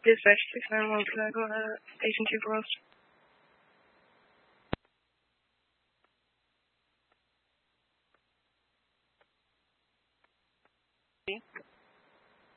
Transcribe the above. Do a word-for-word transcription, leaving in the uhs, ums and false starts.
Dispatch six nine one, can I go to Station two for us?